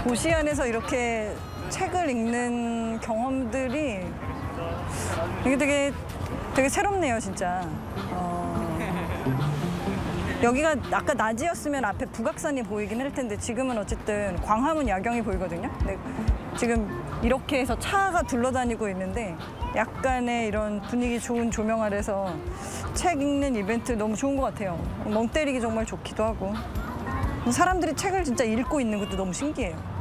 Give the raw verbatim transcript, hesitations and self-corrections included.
도시 안에서 이렇게 책을 읽는 경험들이 이게 되게 되게 새롭네요, 진짜. 어... 여기가 아까 낮이었으면 앞에 북악산이 보이긴 할 텐데 지금은 어쨌든 광화문 야경이 보이거든요. 근데 지금 이렇게 해서 차가 둘러다니고 있는데 약간의 이런 분위기 좋은 조명 아래서 책 읽는 이벤트 너무 좋은 것 같아요. 멍 때리기 정말 좋기도 하고 사람들이 책을 진짜 읽고 있는 것도 너무 신기해요.